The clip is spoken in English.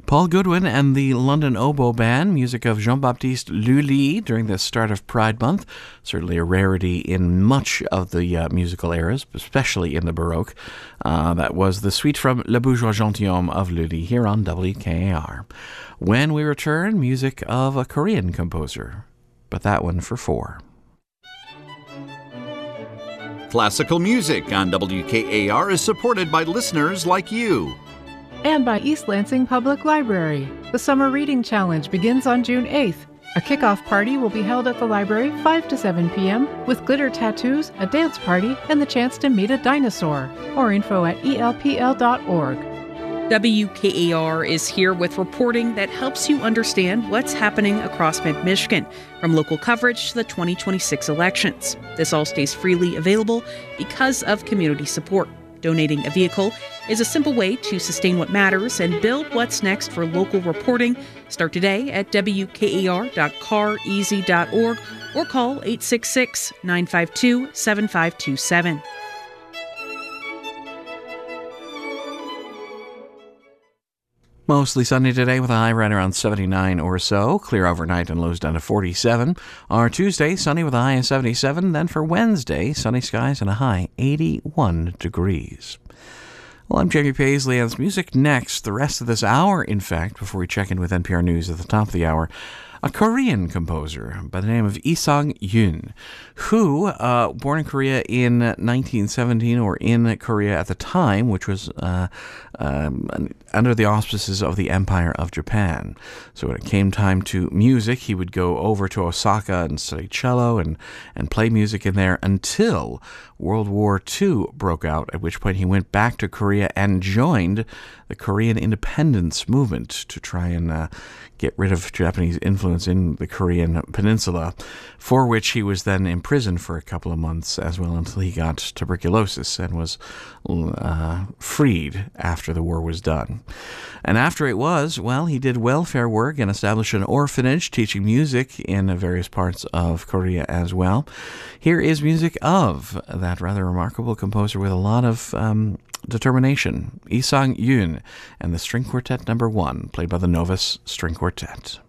Paul Goodwin and the London Oboe Band, music of Jean-Baptiste Lully during the start of Pride Month. Certainly a rarity in much of the musical eras, especially in the Baroque. That was the suite from Le Bourgeois Gentilhomme of Lully here on WKAR. When we return, music of a Korean composer, but that one for 4. Classical music on WKAR is supported by listeners like you. And by East Lansing Public Library. The Summer Reading Challenge begins on June 8th. A kickoff party will be held at the library 5 to 7 p.m. with glitter tattoos, a dance party, and the chance to meet a dinosaur. More info at elpl.org. WKAR is here with reporting that helps you understand what's happening across mid-Michigan, from local coverage to the 2026 elections. This all stays freely available because of community support. Donating a vehicle is a simple way to sustain what matters and build what's next for local reporting. Start today at wkar.careasy.org or call 866-952-7527. Mostly sunny today with a high right around 79 or so. Clear overnight and lows down to 47. Our Tuesday, sunny with a high of 77. Then for Wednesday, sunny skies and a high 81 degrees. Well, I'm Jamie Paisley, and it's music next. The rest of this hour, in fact, before we check in with NPR News at the top of the hour, a Korean composer by the name of Lee Sang-yoon, who, born in Korea in 1917, or in Korea at the time, which was under the auspices of the Empire of Japan. So when it came time to music, he would go over to Osaka and study cello and play music in there until World War II broke out, at which point he went back to Korea and joined the Korean independence movement to try and get rid of Japanese influence in the Korean peninsula, for which he was then imprisoned for a couple of months as well until he got tuberculosis and was freed after the war was done. And after it was, well, he did welfare work and established an orphanage teaching music in various parts of Korea as well. Here is music of that rather remarkable composer with a lot of determination, Lee Sang-yoon, and the String Quartet No. 1, played by the Novus String Quartet.